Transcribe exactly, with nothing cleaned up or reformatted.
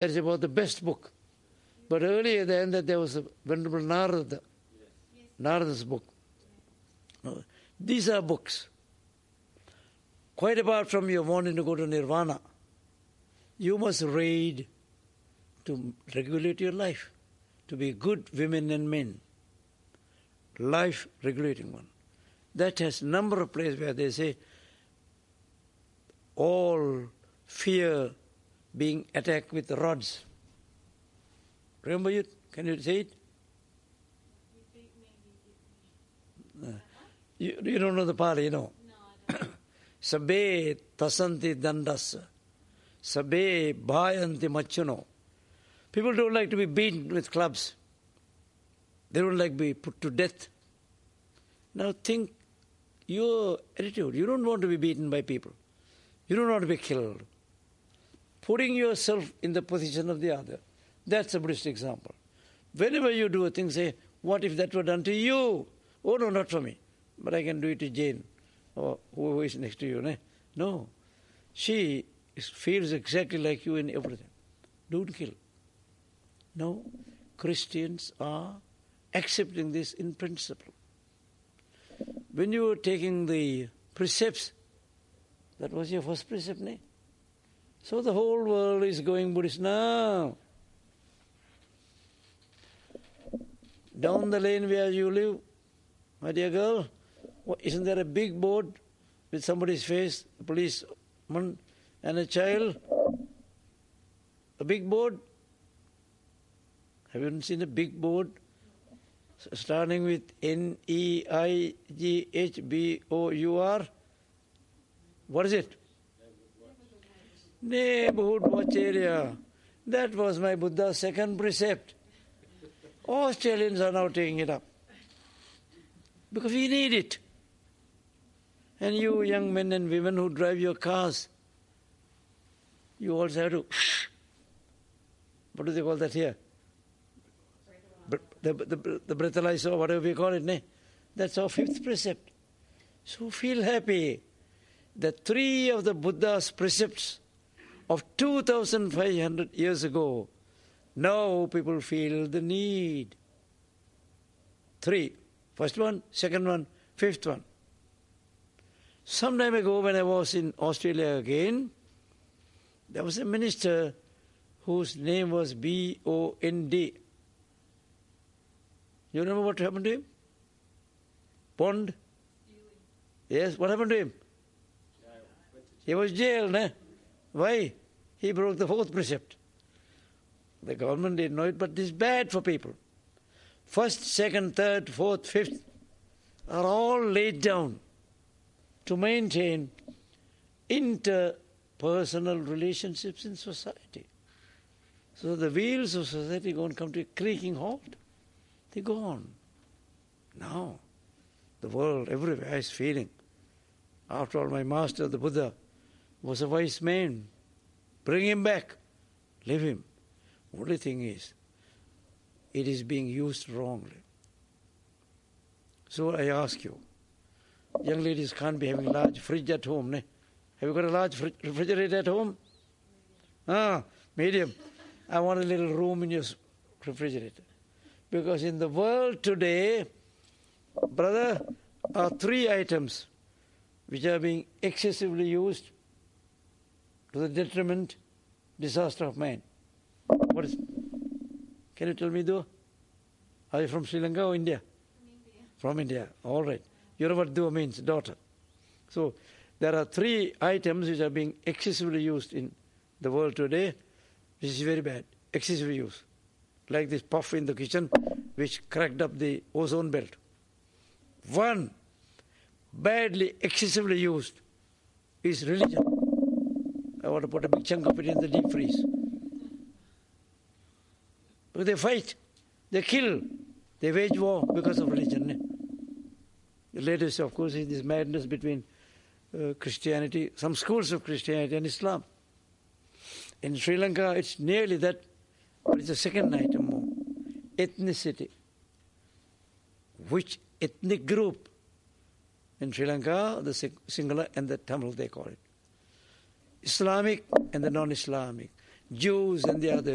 That's about the best book. But earlier than that, there was a Venerable Narada, Narada's book. These are books. Quite apart from you wanting to go to Nirvana, you must read to regulate your life, to be good women and men. Life regulating one. That has a number of places where they say all fear being attacked with rods. Remember it? Can you say it? Uh, you, you don't know the Pali, you know. Sabe tasanti dandasa. Sabe bhayanti machuno. People don't like to be beaten with clubs. They don't like to be put to death. Now think your attitude. You don't want to be beaten by people. You don't want to be killed. Putting yourself in the position of the other. That's a Buddhist example. Whenever you do a thing, say, what if that were done to you? Oh, no, not for me. But I can do it to Jane or who is next to you. Ne? No. She feels exactly like you in everything. Don't kill. No. Christians are accepting this in principle. When you were taking the precepts, that was your first precept, ne? So the whole world is going Buddhist now. Down the lane where you live, my dear girl, what, isn't there a big board with somebody's face, a policeman and a child? A big board? Have you seen a big board starting with N E I G H B O U R? What is it? Neighborhood watch area. That was my Buddha's second precept. Australians are now taking it up. Because we need it. And you young men and women who drive your cars, you also have to, what do they call that here? The, the, the breathalyzer or whatever we call it, ne? That's our fifth precept. So feel happy that three of the Buddha's precepts of two thousand five hundred years ago, now people feel the need. Three. First one, second one, fifth one. Some time ago when I was in Australia again, there was a minister whose name was B O N D. You remember what happened to him? Bond? Yes, what happened to him? He was jailed, ne? Why? He broke the fourth precept. The government didn't know it, but this is bad for people. First, second, third, fourth, fifth are all laid down to maintain interpersonal relationships in society. So the wheels of society go and come to a creaking halt. They go on. Now, the world everywhere is feeling. After all, my master, the Buddha, was a wise man. Bring him back. Leave him. Only thing is, it is being used wrongly. So I ask you, young ladies can't be having a large fridge at home, ne? Have you got a large fr- refrigerator at home? Ah, medium. I want a little room in your refrigerator. Because in the world today, brother, are three items which are being excessively used to the detriment, disaster of man. What is? Can you tell me though? Are you from Sri Lanka or India? From India. From India. All right. You know what dua means, daughter. So there are three items which are being excessively used in the world today, which is very bad. Excessive use. Like this puff in the kitchen, which cracked up the ozone belt. One, badly, excessively used, is religion. I want to put a big chunk of it in the deep freeze. But they fight, they kill, they wage war because of religion. The latest, of course, is this madness between uh, Christianity, some schools of Christianity and Islam. In Sri Lanka, it's nearly that, but it's the second item more. Ethnicity. Which ethnic group? In Sri Lanka, the Sinhala and the Tamil, they call it. Islamic and the non-Islamic. Jews and the other.